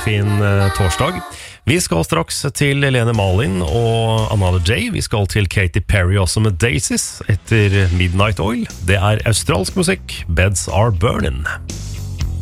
fin torsdag. Vi skal straks til Lene Malin og Another Day. Vi skal til Katy Perry også med Daisies etter Midnight Oil. Det australsk musikk. Beds Are Burning.